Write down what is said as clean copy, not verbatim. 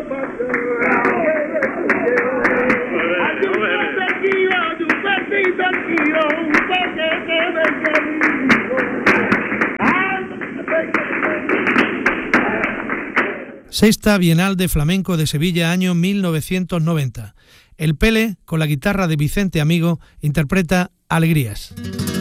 Sexta Bienal de Flamenco de Sevilla, año 1990. El Pele, con la guitarra de Vicente Amigo, interpreta Alegrías.